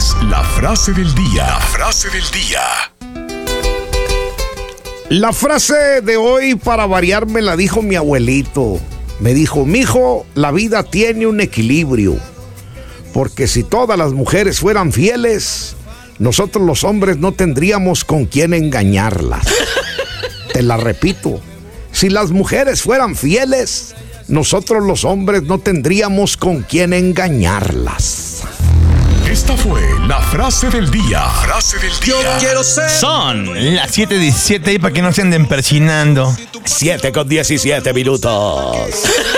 es la frase del día. La frase del día. La frase de hoy, para variar, me la dijo mi abuelito. Me dijo: mijo, la vida tiene un equilibrio, porque si todas las mujeres fueran fieles, nosotros los hombres no tendríamos con quién engañarlas. Te la repito: si las mujeres fueran fieles, nosotros los hombres no tendríamos con quién engañarlas. Esta fue la frase del día. Frase del día. Yo quiero ser. Son las 7:17 y para que no se anden persinando. 7:17 minutos.